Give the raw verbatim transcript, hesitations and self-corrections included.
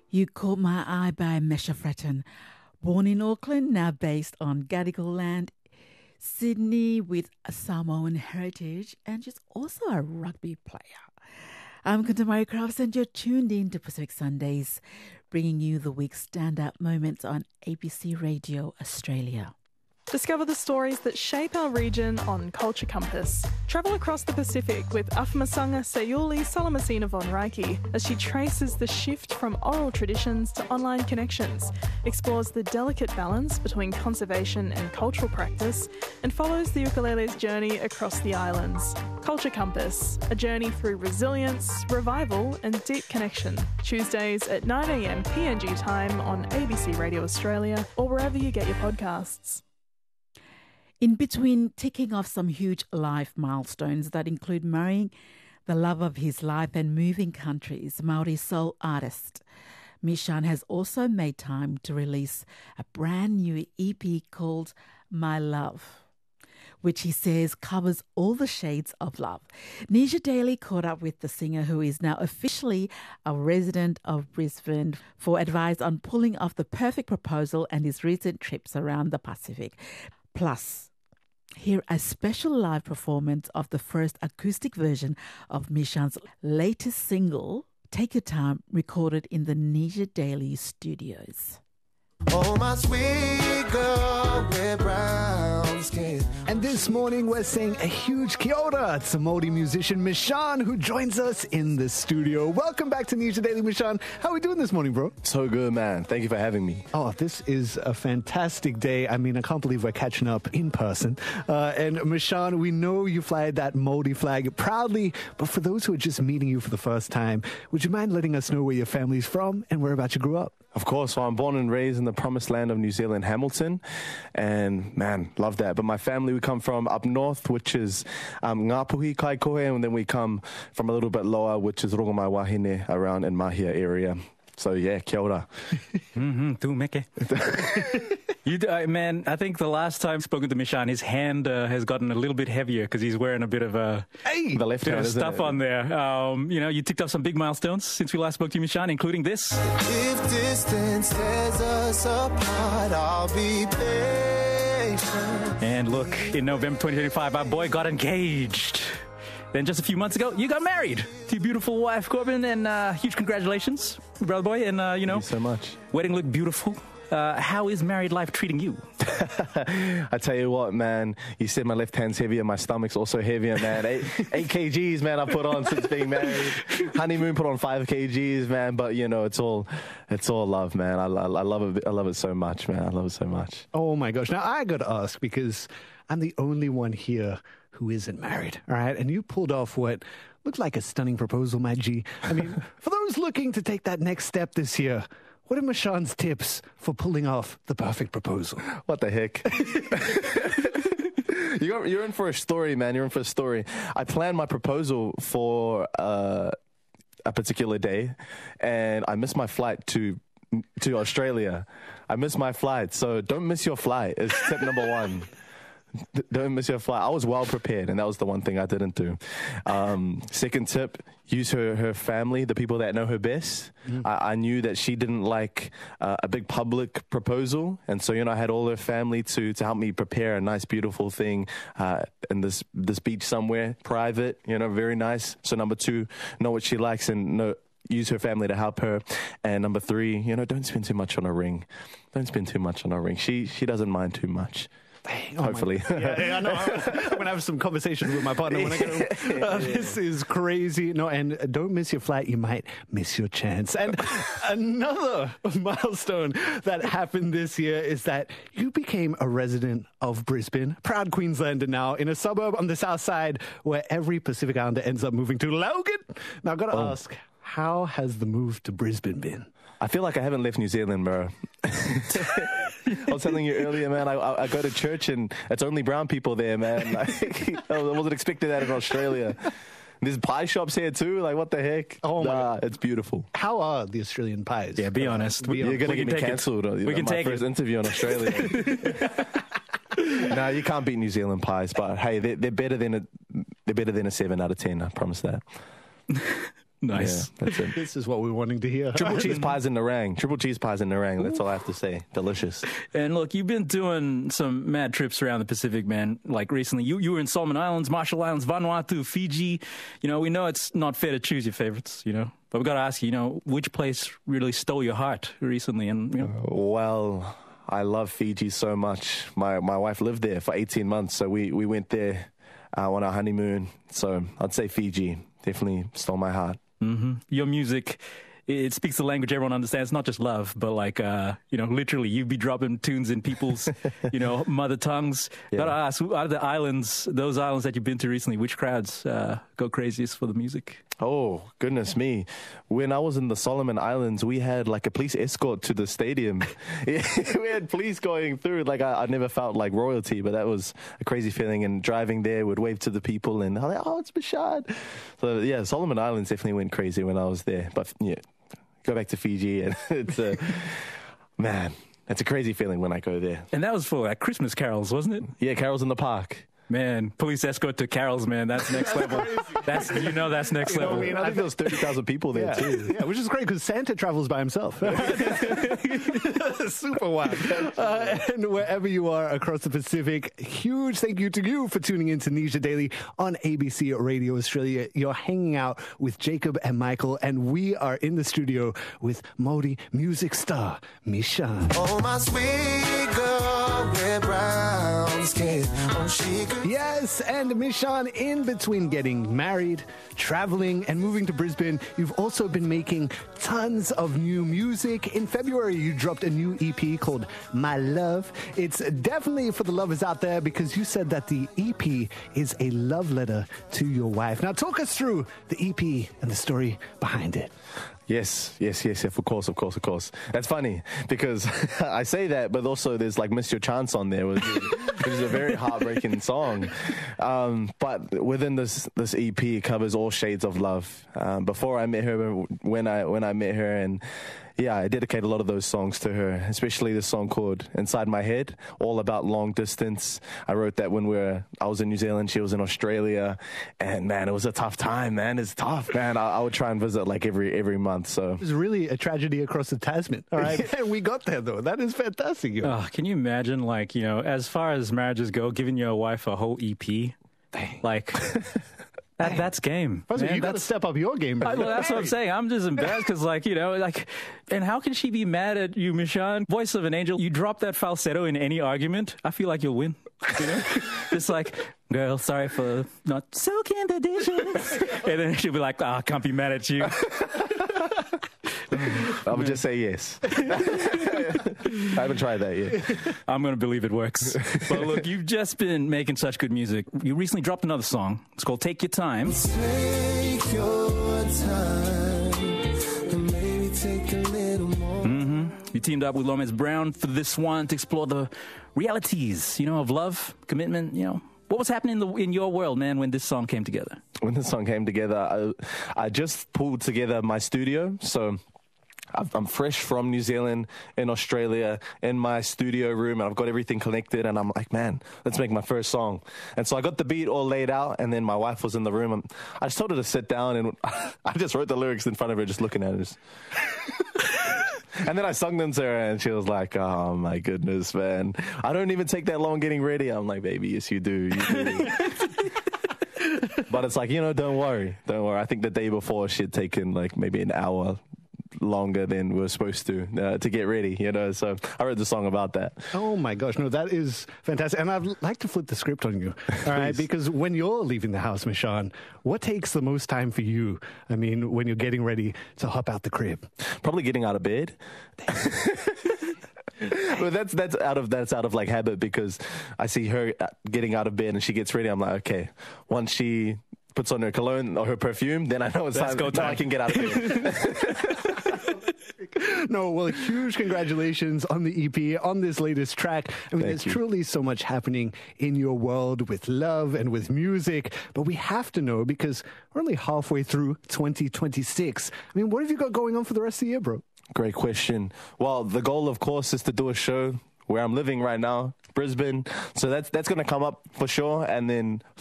You Caught My Eye by Mesha Fretton. Born in Auckland, now based on Gadigal land, Sydney with a Samoan heritage, and she's also a rugby player. I'm Kuntamari Crafts, and you're tuned in to Pacific Sundays, bringing you the week's standout moments on A B C Radio Australia. Discover the stories that shape our region on Culture Compass. Travel across the Pacific with Afamasanga Sayuli Salamasina von Reiki as she traces the shift from oral traditions to online connections, explores the delicate balance between conservation and cultural practice, and follows the ukulele's journey across the islands. Culture Compass, a journey through resilience, revival and deep connection. Tuesdays at nine a.m. P N G time on A B C Radio Australia or wherever you get your podcasts. In between ticking off some huge life milestones that include marrying the love of his life and moving countries, Maori soul artist Mishan has also made time to release a brand new E P called My Love, which he says covers all the shades of love. Nisha Daly caught up with the singer, who is now officially a resident of Brisbane, for advice on pulling off the perfect proposal and his recent trips around the Pacific. Plus, hear a special live performance of the first acoustic version of Mishan's latest single, Take Your Time, recorded in the Nisha Daly studios. Oh, my sweet girl with brown skin. And this morning we're saying a huge kia ora to Māori musician Mishan, who joins us in the studio. Welcome back to Nisha Daily, Mishan. How are we doing this morning, bro? So good, man. Thank you for having me. Oh, this is a fantastic day. I mean, I can't believe we're catching up in person. Uh, and Mishan, we know you fly that Māori flag proudly, but for those who are just meeting you for the first time, would you mind letting us know where your family's from and whereabouts you grew up? Of course. So I'm born and raised in the promised land of New Zealand, Hamilton. And, man, love that. But my family, we come from up north, which is um, Ngāpuhi, Kaikohe, and then we come from a little bit lower, which is Rongomai Wahine, around in Mahia area. So, yeah, kia ora. Mm-hmm. Tu meke. You, uh, man, I think the last time spoken to Mishan, his hand uh, has gotten a little bit heavier because he's wearing a bit of a hey, the left bit hand, of stuff it? on there. Um, you know, you ticked off some big milestones since we last spoke to you, Mishan, including this. If distance tears us apart, I'll be patient. And look, in November twenty twenty-five, our boy got engaged. Then just a few months ago, you got married to your beautiful wife, Corbin, and uh, huge congratulations, brother boy. And, uh, you know, Thank you so much. Wedding looked beautiful. Uh, how is married life treating you? I tell you what, man, you said my left hand's heavier, my stomach's also heavier, man. Eight, eight kgs, man, I put on since being married. Honeymoon put on five kgs, man, but, you know, it's all it's all love, man. I, I, I love it. I love it so much, man. I love it so much. Oh, my gosh. Now, I got to ask, because I'm the only one here who isn't married, all right? And you pulled off what looked like a stunning proposal, my G. I mean, for those looking to take that next step this year, what are Mishan's tips for pulling off the perfect proposal? What the heck? you're, you're in for a story, man. You're in for a story. I planned my proposal for uh, a particular day, and I missed my flight to to Australia. I missed my flight, so don't miss your flight is tip number one. Don't miss your flight. I was well prepared, and that was the one thing I didn't do. Um, second tip, use her, her family, the people that know her best. Mm. I, I knew that she didn't like uh, a big public proposal, and so, you know, I had all her family to, to help me prepare a nice, beautiful thing uh, in this, this beach somewhere, private, you know, very nice. So number two, know what she likes and know use her family to help her. And number three, you know, don't spend too much on a ring. Don't spend too much on a ring. She she doesn't mind too much. Oh Hopefully. yeah, yeah, I know. I'm going to have some conversations with my partner when I go, uh, this is crazy. No, and don't miss your flight. You might miss your chance. And another milestone that happened this year is that you became a resident of Brisbane, proud Queenslander now, in a suburb on the south side where every Pacific Islander ends up moving to, Logan. Now, I've got to oh. ask, how has the move to Brisbane been? I feel like I haven't left New Zealand, bro. I was telling you earlier, man, I, I, I go to church and it's only brown people there, man. Like, I wasn't expecting that in Australia. There's pie shops here too. Like, what the heck? Oh my nah, God. It's beautiful. How are the Australian pies? Yeah, be honest. Be You're honest. going to get me cancelled. We know, can my take first it. interview in Australia. No, you can't beat New Zealand pies, but hey, they're, they're better than a they're better than a seven out of ten. I promise that. Nice. Yeah, that's it. This is what we're wanting to hear. Triple cheese pies in meringue. Triple cheese pies in meringue. That's all I have to say. Delicious. And look, you've been doing some mad trips around the Pacific, man. Like recently, you, you were in Solomon Islands, Marshall Islands, Vanuatu, Fiji. You know, we know it's not fair to choose your favorites, you know. But we've got to ask you, you know, which place really stole your heart recently? And, you know. Well, I love Fiji so much. My my wife lived there for eighteen months, so we, we went there uh, on our honeymoon. So I'd say Fiji definitely stole my heart. Mm-hmm. Your music, it speaks the language everyone understands, not just love, but like, uh, you know, literally you'd be dropping tunes in people's, you know, mother tongues. Yeah. Gotta ask, out of the islands, those islands that you've been to recently, which crowds uh, go craziest for the music? Oh, goodness me. When I was in the Solomon Islands, we had like a police escort to the stadium. We had police going through. Like, I, I never felt like royalty, but that was a crazy feeling. And driving there, would wave to the people and I'm like, oh, it's Mishad. So, yeah, Solomon Islands definitely went crazy when I was there. But, yeah, go back to Fiji and it's a, man, it's a crazy feeling when I go there. And that was for like Christmas carols, wasn't it? Yeah, carols in the park. Man, police escort to carols, man. That's next level. That's you know that's next You know, level. I mean, I think there was thirty thousand people there, Yeah, too. yeah, which is great because Santa travels by himself. Super wild. Uh, and wherever you are across the Pacific, huge thank you to you for tuning in to Nisha Daily on A B C Radio Australia. You're hanging out with Jacob and Michael, and we are in the studio with Māori music star Mishan. Oh, my sweet girl with brown skin. Oh, she could. Yes, and Mishan, in between getting married, traveling, and moving to Brisbane, you've also been making tons of new music. In February, you dropped a new E P called My Love. It's definitely for the lovers out there because you said that the E P is a love letter to your wife. Now, talk us through the E P and the story behind it. Yes, yes, yes, yes, of course, of course, of course. That's funny because I say that, but also there's like Miss Your Chance on there, which is, which is a very heartbreaking song. Um, but within this this E P, it covers all shades of love. Um, before I met her, when I when I met her, and yeah, I dedicate a lot of those songs to her, especially the song called Inside My Head, all about long distance. I wrote that when we were, I was in New Zealand, she was in Australia, and man, it was a tough time, man. It's tough, man. I, I would try and visit like every every month, so. It was really a tragedy across the Tasman. All right. And we got there, though. That is fantastic. You know. Oh, can you imagine, like, you know, as far as marriages go, giving your wife a whole E P? Like, that that's game. First of all, man. you got to That's- step up your game. I, man. well, that's what I'm saying. I'm just embarrassed because, like, you know, like, and how can she be mad at you, Mishan? Voice of an angel. You drop that falsetto in any argument, I feel like you'll win. You know, just like, girl, sorry for not soaking the dishes, and then she'll be like, ah, oh, I can't be mad at you. I would just say yes. I haven't tried that yet. I'm going to believe it works. But look, you've just been making such good music. You recently dropped another song. It's called Take Your Time. Take your time and maybe take a little more. Mm-hmm. You teamed up with Lomez Brown for this one to explore the realities, you know, of love, commitment, you know. What was happening in, the, in your world, man, when this song came together? When this song came together, I, I just pulled together my studio. So I've, I'm fresh from New Zealand, in Australia, in my studio room, and I've got everything connected. And I'm like, man, let's make my first song. And so I got the beat all laid out, and then my wife was in the room. And I just told her to sit down, and I just wrote the lyrics in front of her, just looking at her. And then I sung them to her, and she was like, oh, my goodness, man. I don't even take that long getting ready. I'm like, baby, yes, you do. You do. But it's like, you know, don't worry. Don't worry. I think the day before she had taken, like, maybe an hour longer than we were supposed to uh, to get ready, you know. So I wrote the song about that. Oh my gosh, no, that is fantastic. And I'd like to flip the script on you, all right? Because when you're leaving the house, Mishan, what takes the most time for you? I mean, when you're getting ready to hop out the crib? Probably getting out of bed. But that's that's out of that's out of like habit, because I see her getting out of bed and she gets ready. I'm like, okay, once she puts on her cologne or her perfume, then I know it's Let's time. go Now time. I can get out of bed. No, well, huge congratulations on the E P, on this latest track. I mean, Thank there's you. truly so much happening in your world with love and with music, but we have to know, because we're only halfway through twenty twenty-six. I mean, what have you got going on for the rest of the year, bro? Great question. Well, the goal, of course, is to do a show where I'm living right now, Brisbane. So that's that's going to come up for sure. And then